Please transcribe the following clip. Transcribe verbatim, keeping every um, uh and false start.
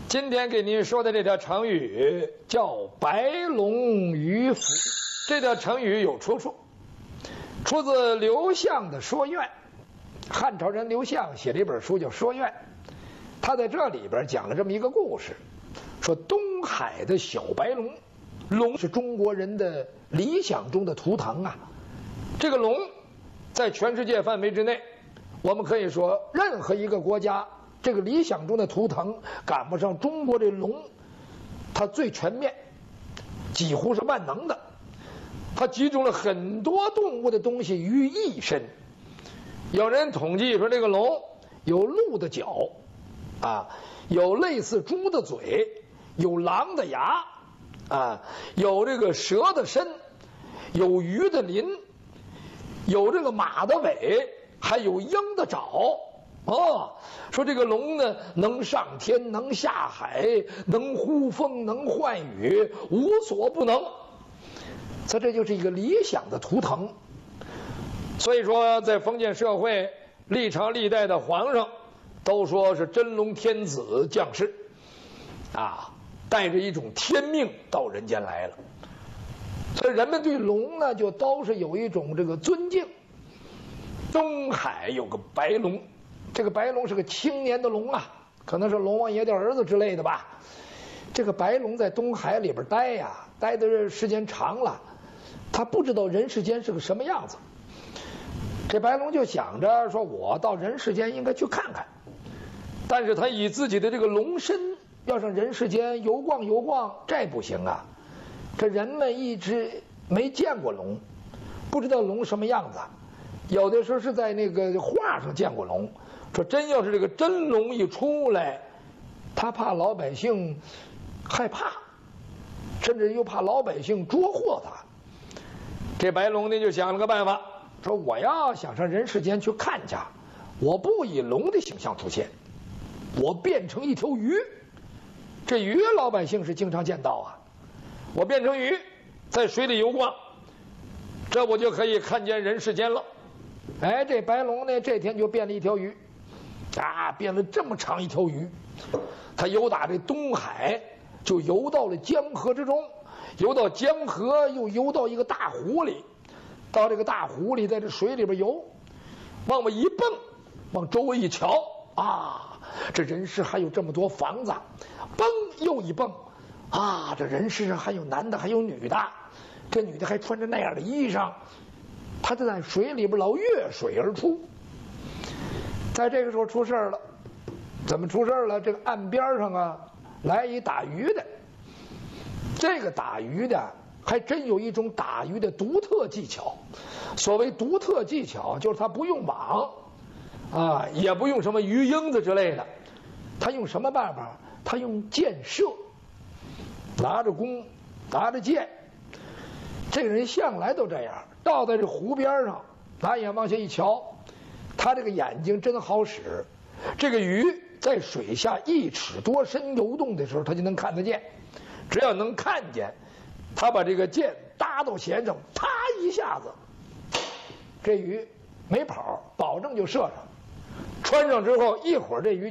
今天给您说的这条成语叫“白龙鱼腹”。这条成语有出处，出自刘向的《说苑》。汉朝人刘向写了一本书叫《说苑》，他在这里边讲了这么一个故事，说东海的小白龙，龙是中国人的理想中的图腾啊。这个龙在全世界范围之内，我们可以说任何一个国家这个理想中的图腾赶不上中国这龙，它最全面，几乎是万能的。它集中了很多动物的东西于一身。有人统计说，这个龙有鹿的脚，啊，有类似猪的嘴，有狼的牙，啊，有这个蛇的身，有鱼的鳞，有这个马的尾，还有鹰的爪。哦，说这个龙呢，能上天，能下海，能呼风，能唤雨，无所不能。所以这就是一个理想的图腾。所以说，在封建社会，历朝历代的皇上都说是真龙天子降世，啊，带着一种天命到人间来了。所以人们对龙呢，就都是有一种这个尊敬。东海有个白龙，这个白龙是个青年的龙啊，可能是龙王爷的儿子之类的吧。这个白龙在东海里边待呀，待的时间长了，他不知道人世间是个什么样子。这白龙就想着说，我到人世间应该去看看，但是他以自己的这个龙身要上人世间游逛游逛，这不行啊。这人们一直没见过龙，不知道龙什么样子。有的时候是在那个画上见过龙，说真要是这个真龙一出来，他怕老百姓害怕，甚至又怕老百姓捉获他。这白龙呢就想了个办法，说我要想上人世间去看去，我不以龙的形象出现，我变成一条鱼。这鱼老百姓是经常见到啊，我变成鱼在水里游逛，这我就可以看见人世间了。哎，这白龙呢这天就变了一条鱼啊，变了这么长一条鱼。他游打这东海，就游到了江河之中，游到江河，又游到一个大湖里。到这个大湖里，在这水里边游，往外一蹦，往周围一瞧啊，这人世还有这么多房子，蹦又一蹦啊，这人世上还有男的还有女的，这女的还穿着那样的衣裳，她就在水里边老跃水而出。在这个时候出事了，怎么出事了？这个岸边上啊来一打鱼的，这个打鱼的还真有一种打鱼的独特技巧。所谓独特技巧，就是他不用网啊，也不用什么鱼鹰子之类的，他用什么办法？他用箭射，拿着弓，拿着箭。这个人向来都这样，到在这湖边上，拿眼往下一瞧，他这个眼睛真好使。这个鱼在水下一尺多深游动的时候，他就能看得见。只要能看见，他把这个箭搭到弦上，啪一下子，这鱼没跑，保证就射上。穿上之后，一会儿这鱼